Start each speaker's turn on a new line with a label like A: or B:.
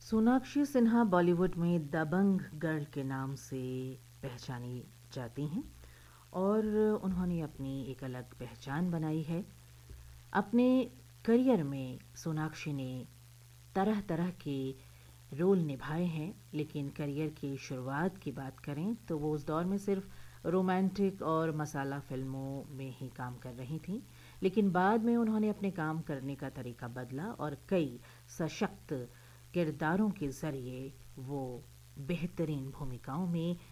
A: सोनाक्षी सिन्हा बॉलीवुड में दबंग गर्ल के नाम से पहचानी जाती हैं और उन्होंने अपनी एक अलग पहचान बनाई है। अपने करियर में सोनाक्षी ने तरह तरह के रोल निभाए हैं, लेकिन करियर की शुरुआत की बात करें तो वो उस दौर में सिर्फ रोमांटिक और मसाला फिल्मों में ही काम कर रही थीं। लेकिन बाद में उन्होंने अपने काम करने का तरीका बदला और कई सशक्त किरदारों के ज़रिए वो बेहतरीन भूमिकाओं में